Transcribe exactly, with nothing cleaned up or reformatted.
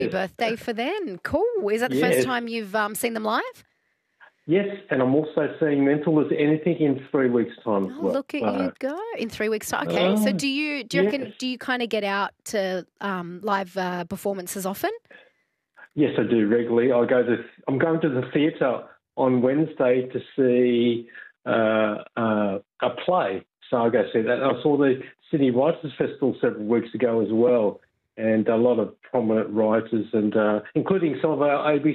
Yes. birthday for them. Cool. Is that the Yes. first time you've um, seen them live? Yes, and I'm also seeing Mental as Anything in three weeks' time as Oh, well. look at So, you go. In three weeks' time. Okay. So uh, do you do you yes. reckon do you kind of get out to um, live uh, performances often? Yes, I do regularly. I go to. I'm going to the theatre on Wednesday to see uh, uh, a play. So I go see that. I saw the Sydney Writers Festival several weeks ago as well, and a lot of prominent writers, and uh, including some of our A B